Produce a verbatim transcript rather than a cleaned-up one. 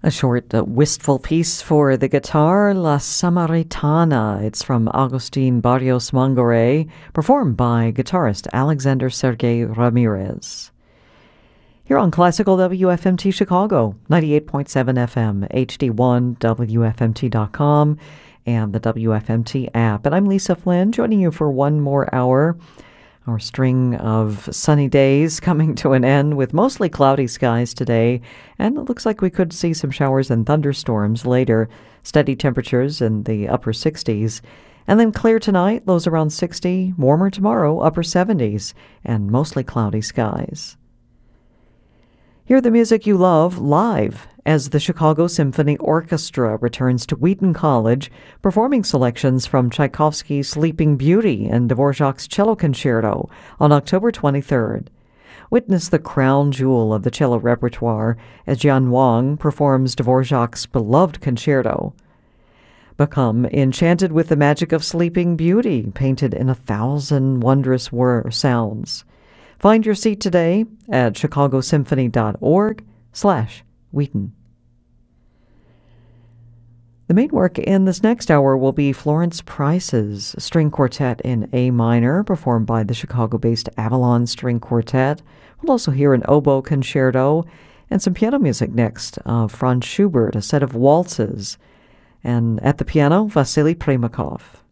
A short, uh, wistful piece for the guitar, La Samaritana. It's from Agustin Barrios Mangoré, performed by guitarist Alexander Sergey Ramirez. Here on Classical W F M T Chicago, ninety-eight point seven F M, H D one, W F M T dot com, and the W F M T app. And I'm Lisa Flynn, joining you for one more hour. Our string of sunny days coming to an end with mostly cloudy skies today, and it looks like we could see some showers and thunderstorms later. Steady temperatures in the upper sixties. And then clear tonight, lows around sixty, warmer tomorrow, upper seventies, and mostly cloudy skies. Hear the music you love live as the Chicago Symphony Orchestra returns to Wheaton College, performing selections from Tchaikovsky's Sleeping Beauty and Dvorak's Cello Concerto on October twenty-third. Witness the crown jewel of the cello repertoire as Jian Wang performs Dvorak's beloved concerto. Become enchanted with the magic of Sleeping Beauty, painted in a thousand wondrous wor- sounds. Find your seat today at chicagosymphony.org slash Wheaton. The main work in this next hour will be Florence Price's String Quartet in A minor, performed by the Chicago-based Avalon String Quartet. We'll also hear an oboe concerto and some piano music next of Franz Schubert, a set of waltzes. And at the piano, Vasily Primakov.